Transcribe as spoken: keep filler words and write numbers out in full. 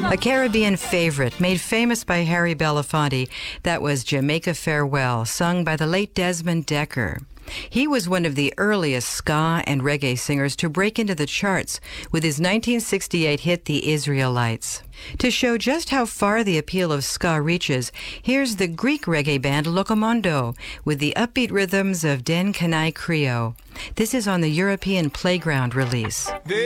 A Caribbean favorite made famous by Harry Belafonte, that was Jamaica Farewell, sung by the late Desmond Dekker. He was one of the earliest ska and reggae singers to break into the charts with his nineteen sixty-eight hit The Israelites. To show just how far the appeal of ska reaches, here's the Greek reggae band Locomondo with the upbeat rhythms of Den Kanai Krio. This is on the European Playground release.